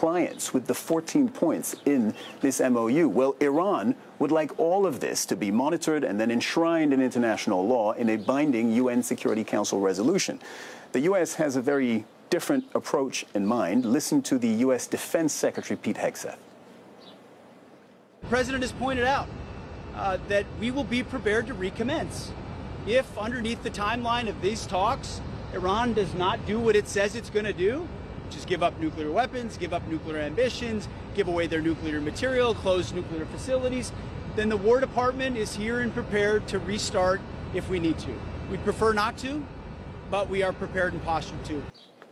compliance with the 14 points in this MOU. Well, Iran would like all of this to be monitored and then enshrined in international law in a binding UN Security Council resolution. The U.S. has a very different approach in mind. Listen to the U.S. Defense Secretary Pete Hegseth. The President has pointed out that we will be prepared to recommence if, underneath the timeline of these talks, Iran does not do what it says it's going to do, which is give up nuclear weapons, give up nuclear ambitions, give away their nuclear material, close nuclear facilities. Then the War Department is here and prepared to restart if we need to. We'd prefer not to, but we are prepared and postured to.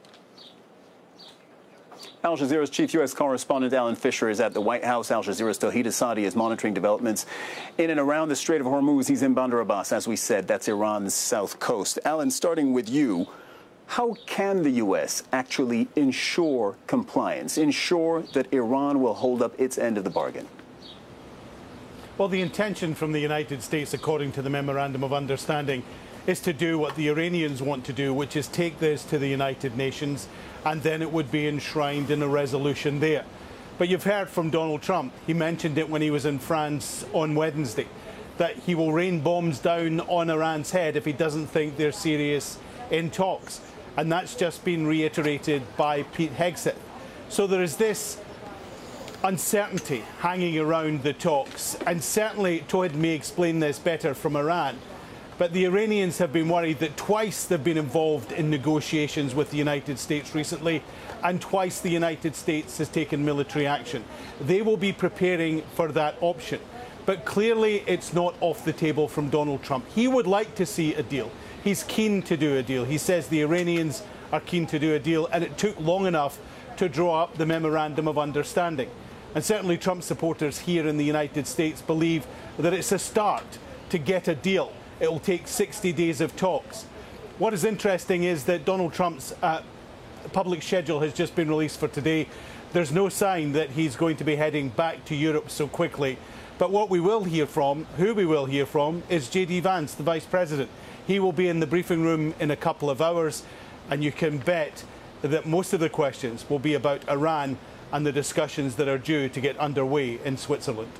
Al Jazeera's chief U.S. correspondent Alan Fisher is at the White House. Al Jazeera's Tawhid Asadi is monitoring developments in and around the Strait of Hormuz. He's in Bandar Abbas, as we said. That's Iran's south coast. Alan, starting with you, how can the U.S. actually ensure compliance, ensure that Iran will hold up its end of the bargain? Well, the intention from the United States, according to the Memorandum of Understanding, is to do what the Iranians want to do, which is take this to the United Nations, and then it would be enshrined in a resolution there. But you've heard from Donald Trump. He mentioned it when he was in France on Wednesday, that he will rain bombs down on Iran's head if he doesn't think they're serious in talks. And that's just been reiterated by Pete Hegseth. So there is this uncertainty hanging around the talks. And certainly Tawhid may explain this better from Iran. But the Iranians have been worried that twice they've been involved in negotiations with the United States recently, and twice the United States has taken military action. They will be preparing for that option. But clearly it's not off the table from Donald Trump. He would like to see a deal. He's keen to do a deal. He says the Iranians are keen to do a deal, and it took long enough to draw up the Memorandum of Understanding. And certainly Trump supporters here in the United States believe that it's a start to get a deal. It will take 60 days of talks. What is interesting is that Donald Trump's public schedule has just been released for today. There's no sign that he's going to be heading back to Europe so quickly. But what we will hear from, who we will hear from, is J.D. Vance, the Vice President. He will be in the briefing room in a couple of hours, and you can bet that most of the questions will be about Iran and the discussions that are due to get underway in Switzerland.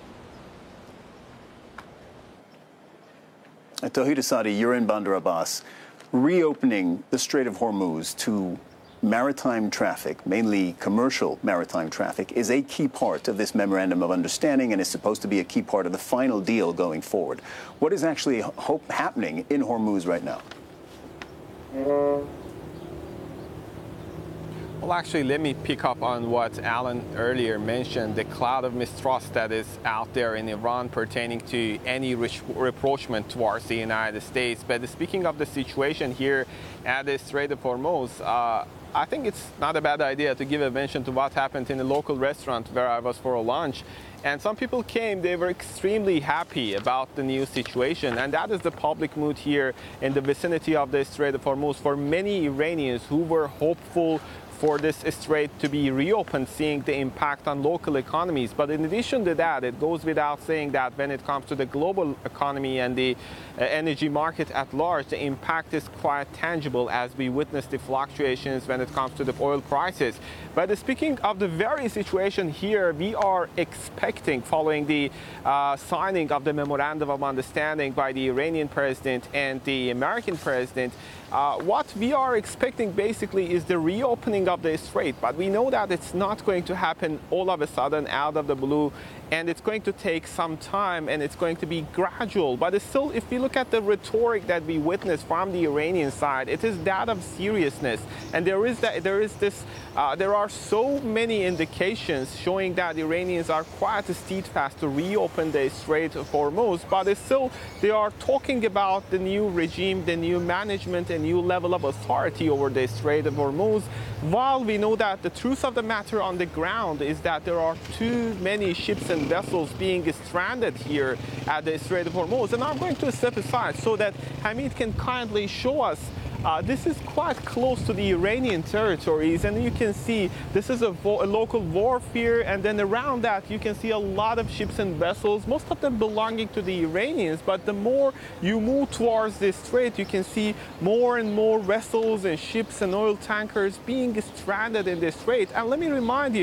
Tawhid Asadi, you're in Bandar Abbas. Reopening the Strait of Hormuz to maritime traffic, mainly commercial maritime traffic, is a key part of this Memorandum of Understanding and is supposed to be a key part of the final deal going forward. What is actually happening in Hormuz right now? Well, actually, let me pick up on what Alan earlier mentioned, the cloud of mistrust that is out there in Iran pertaining to any rapprochement towards the United States. But speaking of the situation here at the Strait of Hormuz, I think it's not a bad idea to give a mention to what happened in a local restaurant where I was for a lunch. And some people came, they were extremely happy about the new situation. And that is the public mood here in the vicinity of the Strait of Hormuz for many Iranians who were hopeful for this strait to be reopened, seeing the impact on local economies. But in addition to that, it goes without saying that when it comes to the global economy and the energy market at large, the impact is quite tangible as we witness the fluctuations when it comes to the oil prices. But speaking of the very situation here, we are expecting, following the signing of the Memorandum of Understanding by the Iranian president and the American president, what we are expecting basically is the reopening of the strait. But we know that it's not going to happen all of a sudden out of the blue, and it's going to take some time and it's going to be gradual. But it's still, if we look at the rhetoric that we witness from the Iranian side, it is that of seriousness. And there are so many indications showing that Iranians are quite steadfast to reopen the Strait of Hormuz, but it's still, they are talking about the new regime, the new management, a new level of authority over the Strait of Hormuz, while we know that the truth of the matter on the ground is that there are too many ships and vessels being stranded here at the Strait of Hormuz. And I'm going to step aside so that Hamid can kindly show us. This is quite close to the Iranian territories, and you can see this is a local warfare, and then around that you can see a lot of ships and vessels, most of them belonging to the Iranians. But the more you move towards this strait, you can see more and more vessels and ships and oil tankers being stranded in this strait. And let me remind you,